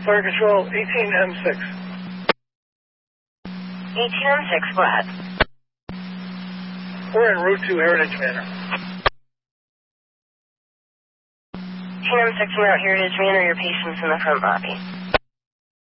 Fire Control, 18M6. 18M6, go ahead. We're en route to Heritage Manor. 18M6, we're out Heritage Manor, your patient's in the front lobby.